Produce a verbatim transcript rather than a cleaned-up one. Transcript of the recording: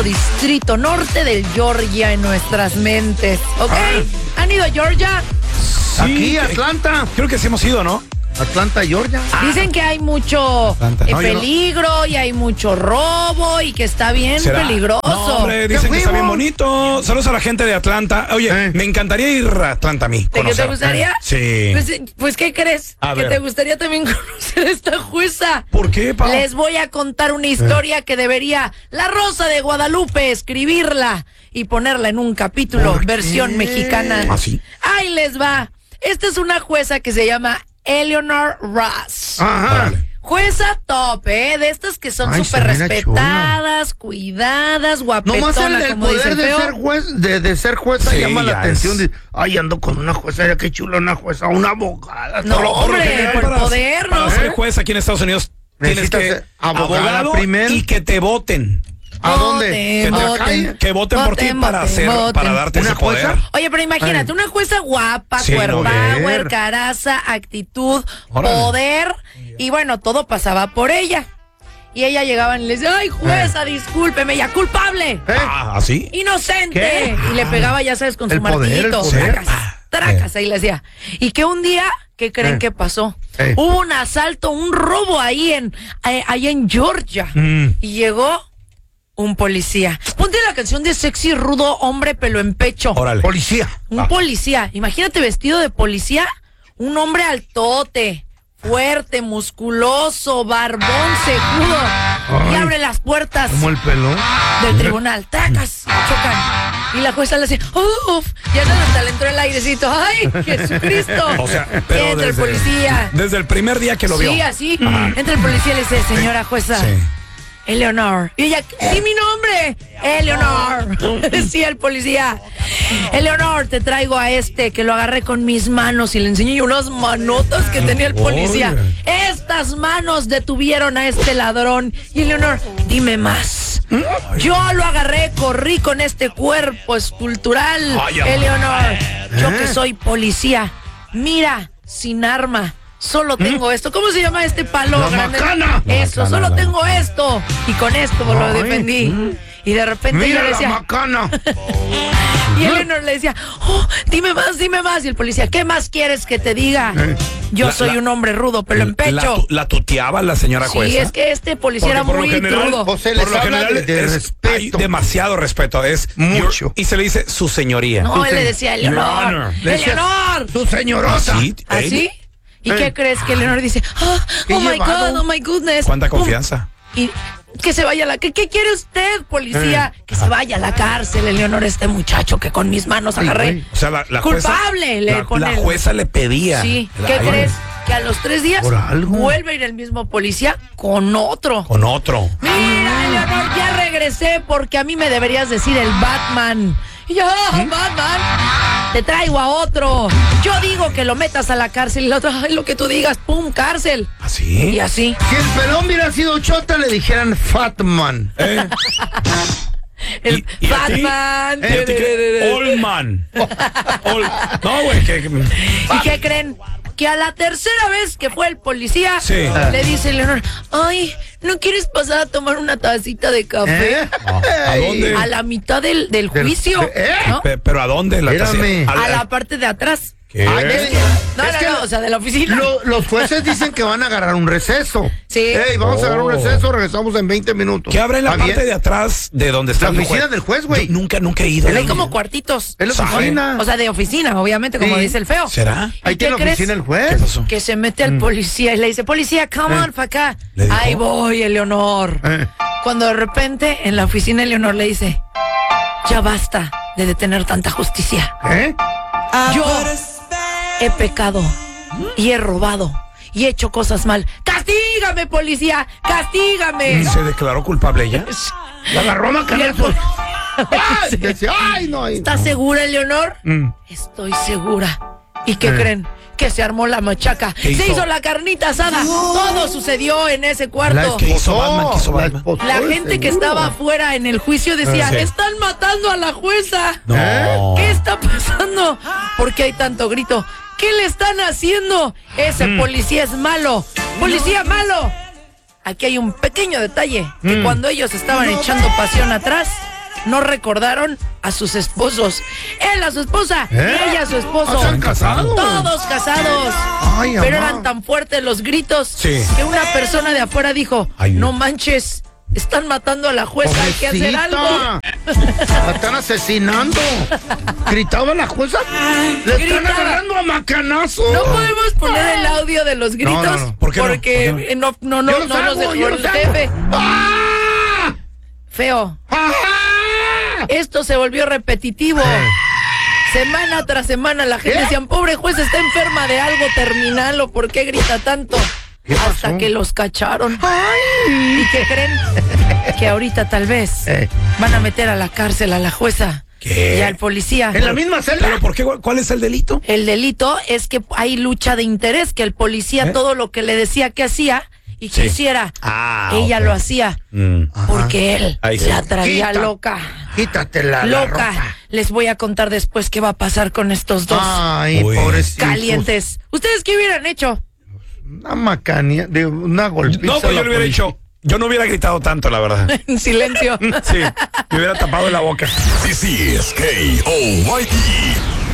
Distrito Norte del Georgia en nuestras mentes, ¿ok? ¿Han ido a Georgia? Sí, aquí, Atlanta. Creo que sí hemos ido, ¿no? Atlanta, Georgia. Dicen que hay mucho eh, no, peligro no. y hay mucho robo y que está bien ¿Será? peligroso. No, hombre, dicen que está bien bonito. Saludos a la gente de Atlanta. Oye, eh. me encantaría ir a Atlanta a mí. ¿De qué te gustaría? Eh. Sí. Pues, pues, ¿qué crees? A que ver. te gustaría también conocer a esta jueza. ¿Por qué, pa? Les voy a contar una historia eh. que debería La Rosa de Guadalupe escribirla y ponerla en un capítulo, versión mexicana. ¿Ah, sí? Ahí les va. Esta es una jueza que se llama Eleanor Ross. Ajá. Jueza top, ¿eh? De estas que son súper respetadas, chula. cuidadas, guapetonas, nomás el, el como poder dice el de feo. ser juez, de, de ser jueza sí, llama la atención. De, ay, ando con una jueza, ya qué chula una jueza, una abogada. No, por, hombre, por, por poder, ¿no? Para ser juez aquí en Estados Unidos tienes que abogado primero y que te voten. ¿A dónde? Que, te, voten, que voten por voten, ti para voten, hacer, voten. para darte ese poder. Jueza? Oye, pero imagínate, Ay. una jueza guapa, sí, cuerpower, caraza, actitud, Órale. poder, y bueno, todo pasaba por ella. Y ella llegaba y le decía, ay, jueza, eh. discúlpeme, ya culpable. ¿Eh? Ah, ¿así? Inocente. ¿Qué? Y le pegaba, ya sabes, con el su poder, martillito. Tracas, tracas, ahí le decía. Y que un día, ¿qué creen eh. que pasó? Eh. Hubo un asalto, un robo ahí en, eh, ahí en Georgia. Mm. Y llegó un policía. Ponte la canción de Sexy Rudo Hombre Pelo en Pecho. Órale. Policía. Un ah. policía. Imagínate vestido de policía. Un hombre altote, fuerte, musculoso, barbón, secudo. Ay. Y abre las puertas. Como el pelón. Del tribunal. Tracas. Chocan. Y la jueza le hace, uff, ya hasta le entró el airecito. ¡Ay, Jesucristo! O sea, pero entra desde, el policía. Desde el primer día que lo vio. Sí, así. Ajá. Entra el policía y le dice, señora jueza. Sí. Eleonor. Y ella, ¡sí, mi nombre! Eleonor. Decía el policía. Eleonor, te traigo a este que lo agarré con mis manos y le enseñé unas manotas que tenía el policía. Estas manos detuvieron a este ladrón. Y Eleonor, dime más. Yo lo agarré, corrí con este cuerpo escultural. Eleonor, yo que soy policía. Mira, sin arma. Solo tengo ¿Mm? esto. ¿Cómo se llama este palo? La grande? macana. Eso, la macana, solo la tengo macana. esto. Y con esto Ay. lo defendí. ¿Mm? Y de repente Mira ella le decía, la macana. y Eleanor le decía, oh, dime más, dime más. Y el policía, ¿qué más quieres que te diga? ¿Eh? Yo la, soy la, un hombre rudo, pelo en pecho. La, la tuteaba la señora sí, jueza. Sí, es que este policía era muy general, rudo. José, por lo general de, de es, respeto. Hay demasiado respeto, es mucho. Y se le dice su señoría. No, él le decía, Eleonor, Eleonor. Su señorota. ¿Así? ¿Así? ¿Y eh. qué crees? Que Eleonor dice, oh, oh my God, oh my goodness. ¿Cuánta confianza? Y que se vaya a la... ¿Qué, qué quiere usted, policía? Eh. Que se vaya a la cárcel, Eleonor, este muchacho que con mis manos agarré. Ay, o sea, la, la culpable, jueza, le la, pone la jueza le pedía. Sí, ¿qué Ay. crees? Que a los tres días vuelve a ir el mismo policía con otro. Con otro. Mira, Eleonor, ya regresé porque a mí me deberías decir el Batman. Y yo, oh, Batman, te traigo a otro. Yo digo que lo metas a la cárcel y la otra, ay, lo que tú digas, pum, cárcel. ¿Así? Y así. Si el pelón hubiera sido chota, le dijeran Fatman. ¿Eh? El ¿Y, y Batman. ¿Eh? Oldman. Old... No, güey. Que... ¿Y qué creen? Que a la tercera vez que fue el policía, sí. le dice Leonor, ay, ¿no quieres pasar a tomar una tacita de café? ¿Eh? ¿A dónde? A la mitad del, del juicio. ¿Eh? ¿No? ¿Pero a dónde? La a, a la parte de atrás. ¿Qué? Ay, es, no, es no, que no, o sea, de la oficina. Lo, los jueces dicen que van a agarrar un receso. Sí. Ey, vamos oh. a agarrar un receso, regresamos en veinte minutos. ¿Qué habrá en la parte bien? de atrás de donde está la oficina juez? del juez, güey? Nunca, nunca he ido. Hay como cuartitos. Es la oficina. O sea, de oficina, obviamente, como sí. dice el feo. ¿Será? ¿Ahí tiene la oficina el juez? ¿Qué pasó? Que se mete al policía y le dice, policía, come on, eh. pa' acá. Ahí voy, Eleonor. Eh. Cuando de repente en la oficina Eleonor le dice, ya basta de detener tanta justicia. ¿Eh? Yo he pecado y he robado y he hecho cosas mal. ¡Castígame, policía! ¡Castígame! ¿Y se declaró culpable ella? La agarró a macanazos. ¡Ay! Decía, ay, no, ay, ¿Estás no. segura, Eleonor? Mm. Estoy segura. ¿Y qué eh. creen? Que se armó la machaca. Se hizo? hizo la carnita asada. No. Todo sucedió en ese cuarto. ¿Qué hizo Batman? ¿Qué hizo Batman? La, la gente que estaba afuera en el juicio decía, sí. están matando a la jueza. No. ¿Qué está pasando? ¿Por qué hay tanto grito? ¿Qué le están haciendo? Ese mm. policía es malo. ¡Policía malo! Aquí hay un pequeño detalle. Que mm. cuando ellos estaban echando pasión atrás, no recordaron a sus esposos. Él a su esposa ¿Eh? y ella a su esposo. ¿Están casados? Todos casados. Ay, Pero amá. eran tan fuertes los gritos Sí. que una persona de afuera dijo, Ay, no no. manches, están matando a la jueza, hay que hacer Pobrecita. algo. La están asesinando. Gritaba la jueza. Le están Gritaba. agarrando a macanazos. No podemos poner el audio de los gritos No, no, no. ¿Por qué no? porque ¿Por qué no, no, no, Yo no, los nos hago, dejó yo el los hago. jefe. ¡Ah! Feo. ¡Ajá! Esto se volvió repetitivo. Semana tras semana la gente ¿Qué? decía, pobre juez, está enferma de algo terminal o por qué grita tanto. ¿Qué Hasta pasó? que los cacharon. ¡Ay! ¿Y qué creen? Que ahorita tal vez Eh. van a meter a la cárcel a la jueza ¿Qué? y al policía. ¿En la misma celda? ¿Pero por qué? ¿Cuál es el delito? El delito es que hay lucha de interés, que el policía ¿Eh? todo lo que le decía que hacía y que Sí. hiciera, Ah, ella ok. lo hacía Mm. porque él Ahí sí. la traía Quita. loca. Quítate la, la Loca. ropa. Les voy a contar después qué va a pasar con estos dos Ay, Uy. pobrecitos. calientes. ¿Ustedes qué hubieran hecho? Una macanía, de una golpiza. No, a pues la yo le hubiera policía. dicho, yo no hubiera gritado tanto, la verdad. En silencio. Sí, me hubiera tapado la boca. Sí, sí, es K O Y E.